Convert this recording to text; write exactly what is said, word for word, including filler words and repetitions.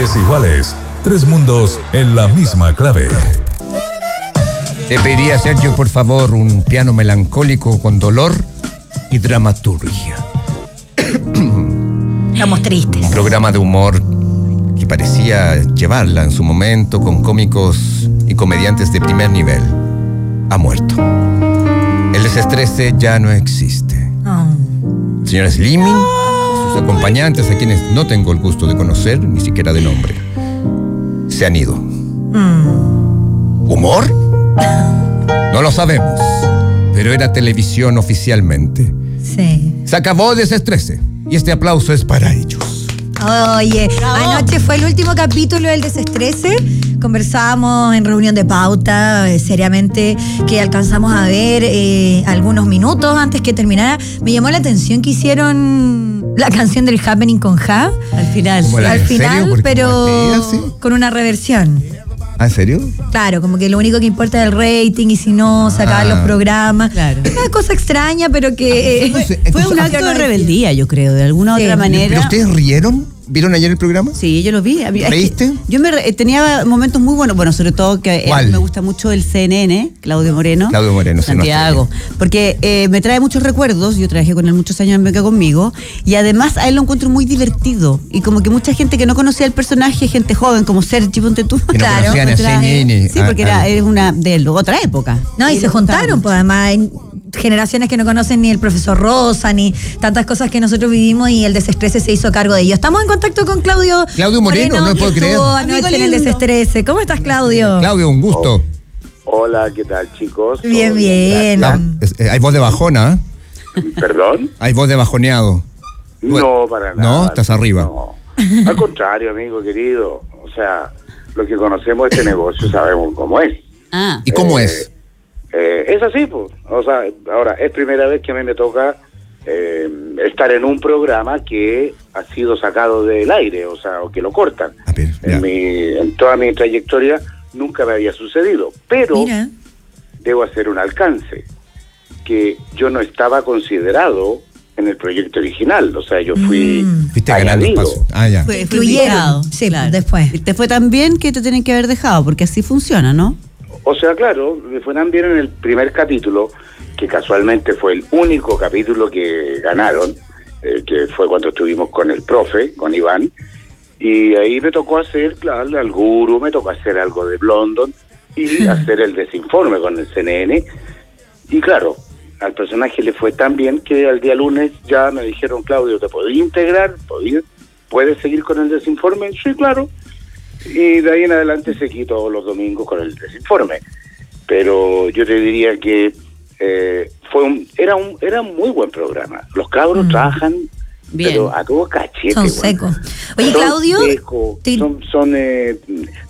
Tres iguales, tres mundos en la misma clave. Te pediría, Sergio, por favor, un piano melancólico con dolor y dramaturgia. Estamos tristes. Un programa de humor que parecía llevarla en su momento con cómicos y comediantes de primer nivel. Ha muerto. El desestrese ya no existe. Oh. El señor Slimming, sus acompañantes, a quienes no tengo el gusto de conocer, ni siquiera de nombre, se han ido. Mm. ¿Humor? No lo sabemos, pero era televisión oficialmente. Sí. Se acabó el desestrese y este aplauso es para ellos. Oye, anoche fue el último capítulo del Desestrese. Conversábamos en reunión de pauta, eh, seriamente, que alcanzamos a ver eh, algunos minutos antes que terminara. Me llamó la atención que hicieron la canción del Happening con Ja. Al final. ¿Cómo la- Al ¿En serio? final, Porque pero como es ella, sí. con una reversión. ¿Ah, en serio? Claro, como que lo único que importa es el rating y si no, sacaban Ah. los programas. Claro. Una cosa extraña, pero que... Entonces- Fue entonces- un acto de rebeldía, yo creo, de alguna Sí. otra manera. ¿Pero ustedes rieron? ¿Vieron ayer el programa? Sí, yo lo vi. A mí- es que ¿Reíste? Yo me re- tenía momentos muy buenos, bueno, sobre todo que eh, ¿Cuál? me gusta mucho el C N N, Claudio Moreno. Claudio Moreno, sí, Santiago. no Porque eh, me trae muchos recuerdos, yo trabajé con él muchos años en Beca conmigo, y además a él lo encuentro muy divertido. Y como que mucha gente que no conocía el personaje, gente joven como Sergi, ponte tú. Que no Claro, conocían a me trae- C N N. Sí, a- porque a- era, es una de otra época. No, y se nos juntaron, juntábamos. pues además hay generaciones que no conocen ni el profesor Rosa, ni tantas cosas que nosotros vivimos y el Desestrese se hizo cargo de ello. Estamos en contacto con Claudio. Claudio Moreno, no que puedo creer. estuvo Amigo anoche en el lindo. Desestrese. ¿Cómo estás, Claudio? Claudio, un gusto. Hola, ¿qué tal, chicos? Bien, ¿Todo bien. Ah, es- eh, hay voz de bajona, ¿eh? ¿Perdón? Hay voz de bajoneado. No, para ¿No? nada. ¿Estás arriba? No. Al contrario, amigo querido. O sea, los que conocemos este negocio sabemos cómo es. Ah, ¿Y cómo Eh, es? Eh, es así, pues. O sea, ahora, es primera vez que a mí me toca eh, estar en un programa que ha sido sacado del aire, o sea, o que lo cortan. A ver, ya. En, mi, en toda mi trayectoria nunca me había sucedido. Pero Mira. debo hacer un alcance, que yo no estaba considerado en el proyecto original. O sea, yo fui Mm. Fuiste ganando añadido. espacio. Ah, ya. fue, fue Incluyeron. invitado, Sí, después. Y te fue tan bien que te tienen que haber dejado, porque así funciona, ¿no? O sea, claro, me fue tan bien en el primer capítulo, que casualmente fue el único capítulo que ganaron, eh, que fue cuando estuvimos con el profe, con Iván, y ahí me tocó hacer, claro, al gurú, me tocó hacer algo de Blondon y hacer el desinforme con el C N N, y claro, al personaje le fue tan bien que al día lunes ya me dijeron, Claudio, ¿te podías integrar? ¿Podías? ¿Puedes seguir con el desinforme? Sí, claro. Y de ahí en adelante seguí todos los domingos con el desinforme. Pero yo te diría que eh, fue un, era un era un muy buen programa. Los cabros Mm. trabajan, Bien. pero a todo cachete. Son bueno. secos. Oye, Son Claudio, secos, te- son, son eh,